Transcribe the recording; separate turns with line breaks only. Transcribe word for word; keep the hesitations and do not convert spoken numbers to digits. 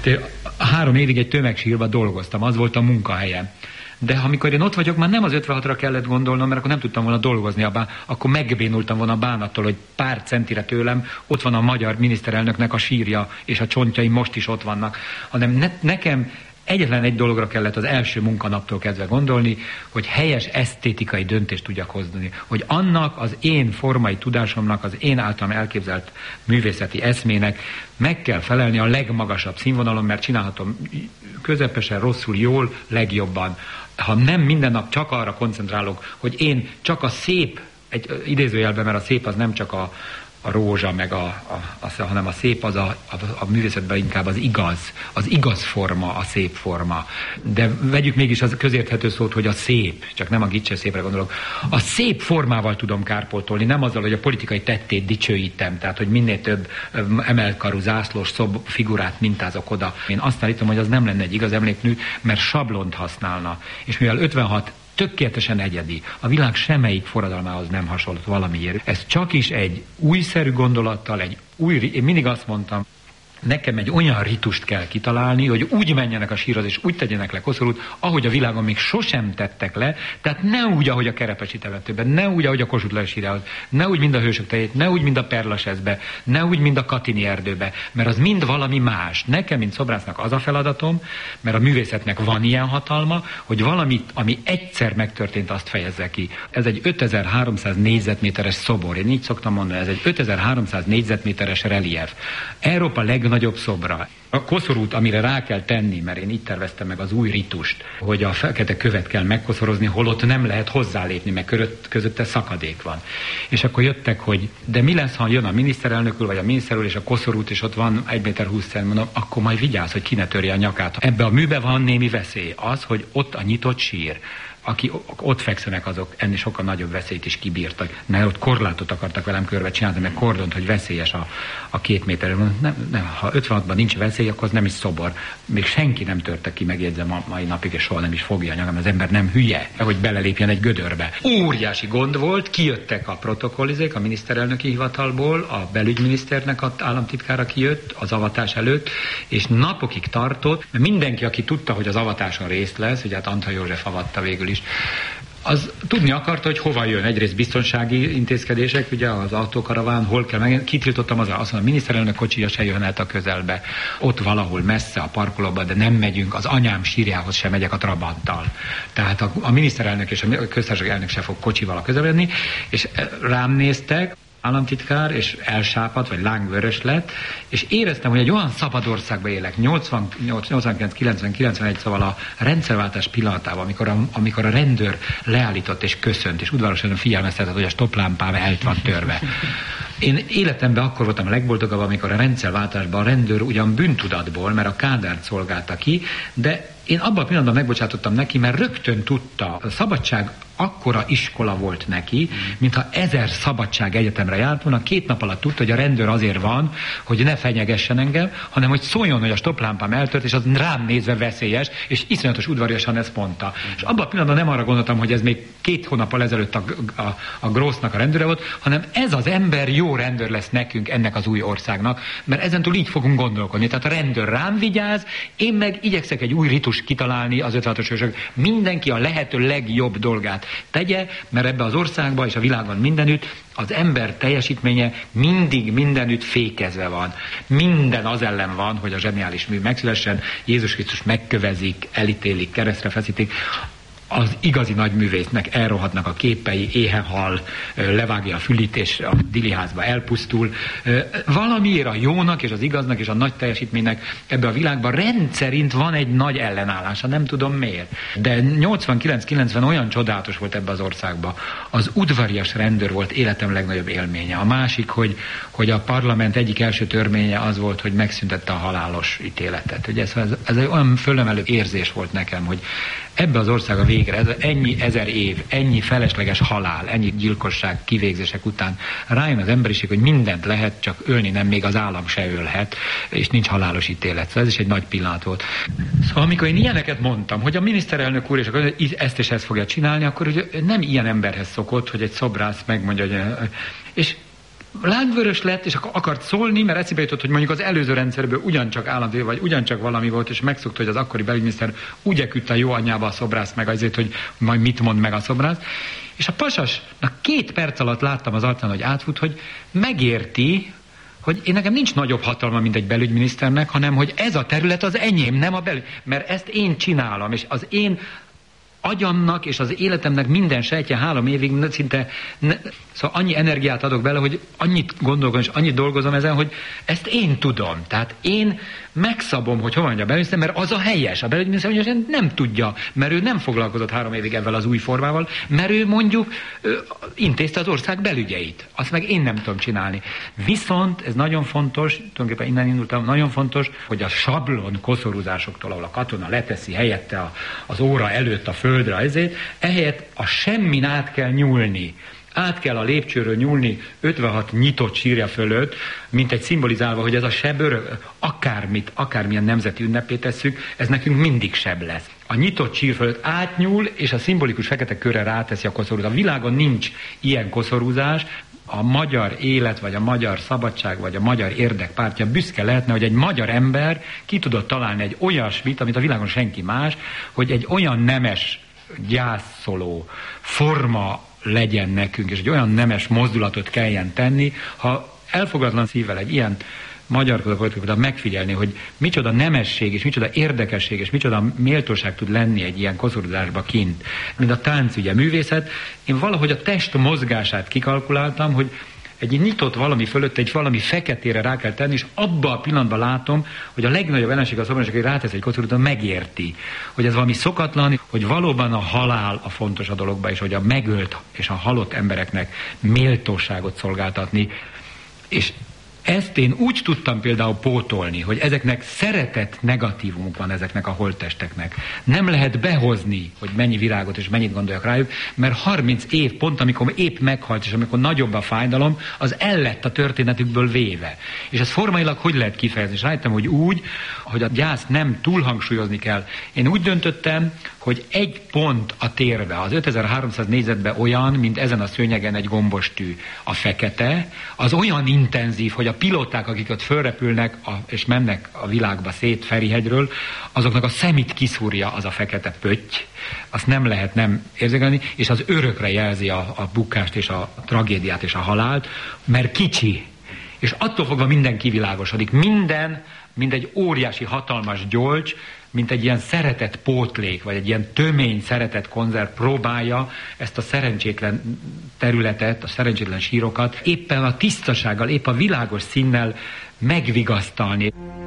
Három évig egy tömegsírba dolgoztam, az volt a munkahelyem. De amikor én ott vagyok, már nem az ötvenhatra kellett gondolnom, mert akkor nem tudtam volna dolgozni abban, akkor megbénultam volna a bánattól, hogy pár centire tőlem ott van a magyar miniszterelnöknek a sírja, és a csontjai most is ott vannak. Hanem ne, nekem egyetlen egy dologra kellett az első munkanaptól kezdve gondolni, hogy helyes esztétikai döntést tudjak hozni. Hogy annak az én formai tudásomnak, az én általam elképzelt művészeti eszmének meg kell felelni a legmagasabb színvonalon, mert csinálhatom közepesen, rosszul, jól, legjobban. Ha nem minden nap csak arra koncentrálok, hogy én csak a szép, egy idézőjelben, mert a szép az nem csak a a rózsa, meg a, a, a, hanem a szép az a, a, a művészetben inkább az igaz. Az igaz forma, a szép forma. De vegyük mégis az közérthető szót, hogy a szép, csak nem a gicse szépre gondolok. A szép formával tudom kárpótolni, nem azzal, hogy a politikai tettét dicsőítem, tehát, hogy minél több emelkarú zászlós szob figurát mintázok oda. Én azt állítom, hogy az nem lenne egy igaz emlékmű, mert sablont használna. És mivel ötvenhat tökéletesen egyedi. A világ semmelyik forradalmához nem hasonlott valamiért. Ez csak is egy újszerű gondolattal, egy új, én mindig azt mondtam, nekem egy olyan ritust kell kitalálni, hogy úgy menjenek a sírhoz, és úgy tegyenek le koszorút, ahogy a világon még sosem tettek le, tehát ne úgy, ahogy a Kerepesi temetőben, ne úgy, ahogy a Kossuth Lajos sírjához, ne úgy, mint a Hősök tejét, ne úgy, mint a Perlasezbe, ne úgy, mint a Katini erdőbe, mert az mind valami más. Nekem, mint szobrásznak az a feladatom, mert a művészetnek van ilyen hatalma, hogy valamit, ami egyszer megtörtént, azt fejezze ki. Ez egy ötezer-háromszáz négyzetméteres szobor, én így szoktam mondani, ez egy ötezer-háromszáz négyzetméteres relief. Európa legnagyobb szobra. A koszorút, amire rá kell tenni, mert én így terveztem meg az új ritust, hogy a fekete követ kell megkoszorozni, holott nem lehet hozzálépni, mert körött, közötte szakadék van. És akkor jöttek, hogy de mi lesz, ha jön a miniszterelnök úr, vagy a miniszter úr, és a koszorút, és ott van egy méter húsz cent, mondom, akkor majd vigyázz, hogy ki ne törje a nyakát. Ebbe a műbe van némi veszély. Az, hogy ott a nyitott sír, aki ott fekszenek, azok ennél sokkal nagyobb veszélyt is kibírtak. Mert ott korlátot akartak velem körbe csinálni, meg kordont, hogy veszélyes a, a két méter. Nem, nem, ha ötvenhatban nincs veszély, akkor az nem is szobor. Még senki nem törte ki, megjegyzem a mai napig, és soha nem is fogja a nyakam. Az ember nem hülye, hogy belelépjen egy gödörbe. Óriási gond volt, kijöttek a protokollizék a miniszterelnöki hivatalból, a belügyminiszternek az államtitkára kijött az avatás előtt, és napokig tartott, mert mindenki, aki tudta, hogy az avatáson részt lesz, ugye hát Antall József avatta végül is, az tudni akarta, hogy hova jön. Egyrészt biztonsági intézkedések, ugye az autókaraván, hol kell meg. Kitiltottam az, azt mondom, a miniszterelnök kocsija se jöhet a közelbe. Ott valahol messze a parkolóban, de nem megyünk, az anyám sírjához sem megyek a Trabanttal. Tehát a, a miniszterelnök és a köztársasági elnök se fog kocsival a közelbe jönni, és rám néztek, államtitkár, és elsápadt, vagy lángvörös lett, és éreztem, hogy egy olyan szabad országban élek, nyolcvannyolc, nyolcvankilenc, kilencven, kilencvenegy, szóval a rendszerváltás pillanatában, amikor a, amikor a rendőr leállított és köszönt, és udvarosan figyelmeztetett, hogy a stoplámpám el van törve. Én életemben akkor voltam a legboldogabb, amikor a rendszerváltásban a rendőr ugyan bűntudatból, mert a Kádárt szolgálta ki, de én abban a pillanatban megbocsátottam neki, mert rögtön tudta, a szabadság akkora iskola volt neki, mintha ezer szabadság egyetemre járt volna, két nap alatt tudta, hogy a rendőr azért van, hogy ne fenyegessen engem, hanem hogy szóljon, hogy a stoplámpám eltört, és az rám nézve veszélyes, és iszonyatos udvariasan ezt mondta. És abban a pillanatban nem arra gondoltam, hogy ez még két hónappal ezelőtt a, a, a Grossnak a rendőre volt, hanem ez az ember jó rendőr lesz nekünk, ennek az új országnak, mert ezentúl így fogunk gondolkodni. Tehát a rendőr rám vigyáz, én meg igyekszek egy új ritus kitalálni az ötvenhatos ősök. Mindenki a lehető legjobb dolgát tegye, mert ebbe az országban és a világon mindenütt az ember teljesítménye mindig mindenütt fékezve van. Minden az ellen van, hogy a zseniális mű megszülessen, Jézus Krisztus megkövezik, elítélik, keresztre feszítik. Az igazi nagyművésznek elrohadnak a képei, éhe hal, levágja a fülét, és a diliházba elpusztul. Valamiért a jónak és az igaznak és a nagy teljesítménynek ebbe a világban rendszerint van egy nagy ellenállása, nem tudom miért. De nyolcvankilenc-kilencven olyan csodálatos volt ebbe az országban. Az udvarias rendőr volt életem legnagyobb élménye. A másik, hogy, hogy a parlament egyik első törvénye az volt, hogy megszüntette a halálos ítéletet. Ugye ez, ez, ez egy olyan fölemelő érzés volt nekem, hogy ebbe az ország a végre, ez ennyi ezer év, ennyi felesleges halál, ennyi gyilkosság, kivégzések után rájön az emberiség, hogy mindent lehet, csak ölni nem, még az állam se ölhet, és nincs halálos ítélet. Szóval ez is egy nagy pillanat volt. Szóval amikor én ilyeneket mondtam, hogy a miniszterelnök úr és akkor ezt és ezt fogja csinálni, akkor ugye nem ilyen emberhez szokott, hogy egy szobrász megmondja, hogy... És lángvörös lett, és akkor akart szólni, mert eszébe jutott, hogy mondjuk az előző rendszerből ugyancsak államfő, vagy ugyancsak valami volt, és megszokta, hogy az akkori belügyminiszter úgy eküdte a jó anyjába a szobrász meg azért, hogy majd mit mond meg a szobrász. És a pasasnak két perc alatt láttam az arcán, hogy átfut, hogy megérti, hogy én nekem nincs nagyobb hatalma, mint egy belügyminiszternek, hanem hogy ez a terület az enyém, nem a belügy, mert ezt én csinálom, és az én agyamnak és az életemnek minden sejtje három évig szinte, ne, szóval annyi energiát adok bele, hogy annyit gondolkodom és annyit dolgozom ezen, hogy ezt én tudom. Tehát én megszabom, hogy hova mondja a belügyminiszter, mert az a helyes. A belügyminiszter nem tudja, mert ő nem foglalkozott három évig ebben az új formával, mert ő mondjuk ő intézte az ország belügyeit. Azt meg én nem tudom csinálni. Viszont ez nagyon fontos, tulajdonképpen innen indultam, nagyon fontos, hogy a sablon koszorúzásoktól, ahol a katona leteszi helyette a, az óra előtt a földre ezért, ehelyett a semmin át kell nyúlni. Át kell a lépcsőről nyúlni ötvenhat nyitott sírja fölött, mint egy szimbolizálva, hogy ez a seb örök, akármit, akármilyen nemzeti ünnepét tesszük, ez nekünk mindig seb lesz. A nyitott sír fölött átnyúl, és a szimbolikus fekete körre ráteszi a koszorúzást. A világon nincs ilyen koszorúzás. A magyar élet, vagy a magyar szabadság, vagy a magyar érdekpártja büszke lehetne, hogy egy magyar ember ki tudott találni egy olyasmit, amit a világon senki más, hogy egy olyan nemes gyászoló forma legyen nekünk, és egy olyan nemes mozdulatot kelljen tenni, ha elfogatlan szívvel egy ilyen magyarkodó politikát megfigyelni, hogy micsoda nemesség, és micsoda érdekesség, és micsoda méltóság tud lenni egy ilyen koszorúzásba kint. Mint a tánc, ugye, művészet, én valahogy a test mozgását kikalkuláltam, hogy egy nyitott valami fölött egy valami feketére rá kell tenni, és abban a pillanatban látom, hogy a legnagyobb ellenség a szobrának, aki rátesz egy koszorút, megérti, hogy ez valami szokatlan, hogy valóban a halál a fontos a dologban, és hogy a megölt és a halott embereknek méltóságot szolgáltatni. És ezt én úgy tudtam például pótolni, hogy ezeknek szeretett negatívumuk van ezeknek a holttesteknek. Nem lehet behozni, hogy mennyi virágot és mennyit gondoljak rájuk, mert harminc év pont, amikor épp meghalt, és amikor nagyobb a fájdalom, az el lett a történetükből véve. És ez formailag hogy lehet kifejezni? És rájöttem, hogy úgy, hogy a gyászt nem túlhangsúlyozni kell. Én úgy döntöttem, hogy egy pont a térbe, az ötezer-háromszáz négyzetben olyan, mint ezen a szőnyegen egy gombostű. A fekete, az olyan intenzív, hogy a pilóták, akik ott fölrepülnek a, és mennek a világba szét Ferihegyről, azoknak a szemét kiszúrja az a fekete pötty, azt nem lehet nem érzékelni, és az örökre jelzi a, a bukást és a tragédiát és a halált, mert kicsi. És attól fogva minden kivilágosodik. Minden, mint egy óriási, hatalmas gyolcs, mint egy ilyen szeretett pótlék, vagy egy ilyen tömény szeretett konzerv próbálja ezt a szerencsétlen területet, a szerencsétlen sírokat éppen a tisztasággal, épp a világos színnel megvigasztalni.